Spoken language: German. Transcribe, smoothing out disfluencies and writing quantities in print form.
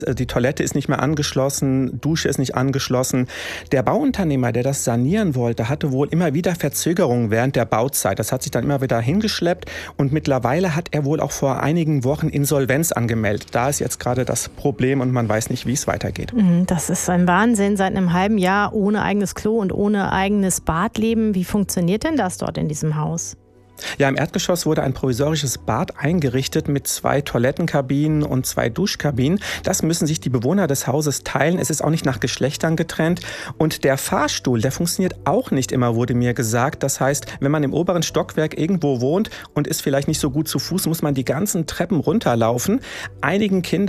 Die Toilette ist nicht mehr angeschlossen, Dusche ist nicht angeschlossen. Der Bauunternehmer, der das sanieren wollte, hatte wohl immer wieder Verzögerungen während der Bauzeit. Das hat sich dann immer wieder hingeschleppt und mittlerweile hat er wohl auch vor einigen Wochen Insolvenz angemeldet. Da ist jetzt gerade das Problem und man weiß nicht, wie es weitergeht. Das ist ein Wahnsinn, seit einem halben Jahr ohne eigenes Klo und ohne eigenes Bad leben. Wie funktioniert denn das dort in diesem Haus? Ja, im Erdgeschoss wurde ein provisorisches Bad eingerichtet mit 2 Toilettenkabinen und 2 Duschkabinen. Das müssen sich die Bewohner des Hauses teilen. Es ist auch nicht nach Geschlechtern getrennt. Und der Fahrstuhl, der funktioniert auch nicht immer, wurde mir gesagt. Das heißt, wenn man im oberen Stockwerk irgendwo wohnt und ist vielleicht nicht so gut zu Fuß, muss man die ganzen Treppen runterlaufen. Einigen Kindern